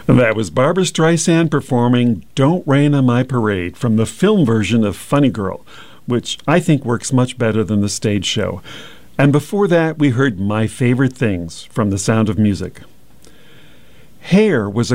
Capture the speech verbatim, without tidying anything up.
That was Barbra Streisand performing Don't Rain on My Parade from the film version of Funny Girl, which I think works much better than the stage show. And before that, we heard My Favorite Things from The Sound of Music. Hair was a